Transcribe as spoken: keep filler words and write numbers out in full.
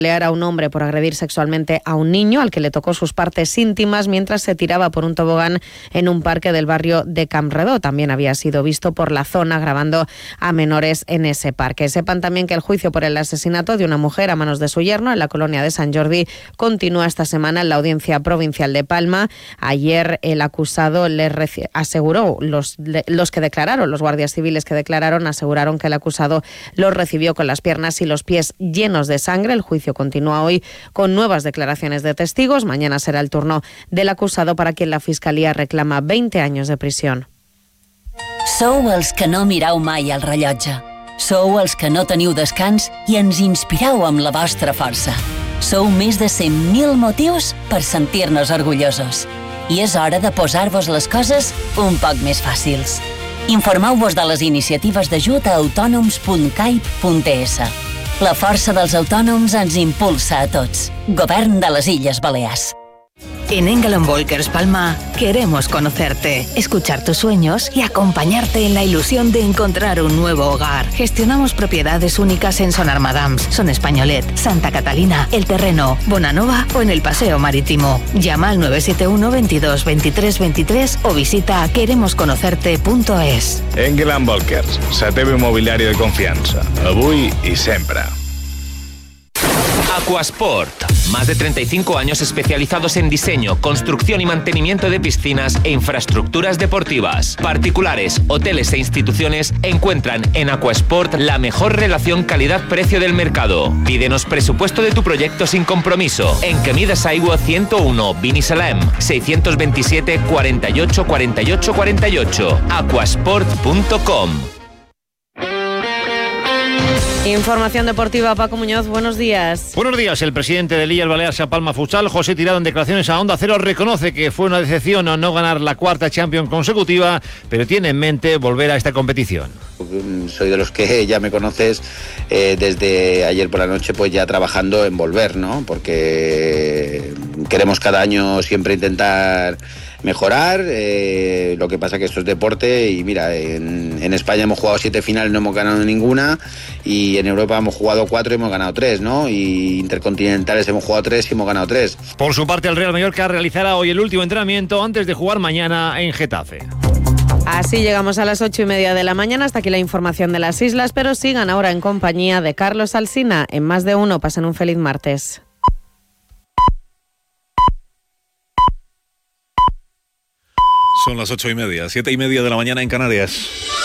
a un hombre por agredir sexualmente a un niño al que le tocó sus partes íntimas mientras se tiraba por un tobogán en un parque del barrio de Campredó. También había sido visto por la zona grabando a menores en ese parque. Sepan también que el juicio por el asesinato de una mujer a manos de su yerno en la colonia de Sant Jordi continúa esta semana en la Audiencia Provincial de Palma. Ayer el acusado le reci- aseguró, los, los que declararon, los guardias civiles que declararon, aseguraron que el acusado los recibió con las piernas y los pies llenos de sangre. El juicio continúa hoy con nuevas declaraciones de testigos. Mañana será el turno del acusado, para quien la Fiscalía reclama veinte años de prisión. Sou els que no mirau mai el rellotge. Sou els que no teniu descans i ens inspirau amb la vostra força. Sou més de cent mil motius per sentir-nos orgullosos. I és hora de posar-vos les coses un poc més fàcils. Informeu-vos de les iniciatives d'ajut a autònoms punt caip punt es. La força dels autònoms ens impulsa a tots. Govern de les Illes Balears. En Engel and Volkers Palma queremos conocerte, escuchar tus sueños y acompañarte en la ilusión de encontrar un nuevo hogar. Gestionamos propiedades únicas en Son Armadams, Son Españolet, Santa Catalina, El Terreno, Bonanova o en el Paseo Marítimo. Llama al nueve siete uno veintidós veintitrés veintitrés o visita queremos conocerte punto es. Engel and Volkers, la teva immobiliària de confianza, avui y siempre. Aquasport. Más de treinta y cinco años especializados en diseño, construcción y mantenimiento de piscinas e infraestructuras deportivas. Particulares, hoteles e instituciones encuentran en Aquasport la mejor relación calidad-precio del mercado. Pídenos presupuesto de tu proyecto sin compromiso. En Camí de Saigua ciento uno, Binissalem, seiscientos veintisiete cuarenta y ocho cuarenta y ocho cuarenta y ocho. aquasport punto com. Información deportiva, Paco Muñoz, buenos días. Buenos días. El presidente del Illes Balears a Palma Futsal, José Tirado, en declaraciones a Onda Cero, reconoce que fue una decepción no ganar la cuarta Champions consecutiva, pero tiene en mente volver a esta competición. Soy de los que ya me conoces eh, desde ayer por la noche, pues ya trabajando en volver, ¿no? Porque queremos cada año siempre intentar mejorar, eh, lo que pasa que esto es deporte y mira, en, en España hemos jugado siete finales, no hemos ganado ninguna, y en Europa hemos jugado cuatro y hemos ganado tres, ¿no? Y intercontinentales hemos jugado tres y hemos ganado tres. Por su parte, el Real Mallorca realizará hoy el último entrenamiento antes de jugar mañana en Getafe. Así llegamos a las ocho y media de la mañana. Hasta aquí la información de las islas, pero sigan ahora en compañía de Carlos Alsina. En Más de Uno, pasen un feliz martes. Son las ocho y media, siete y media de la mañana en Canarias.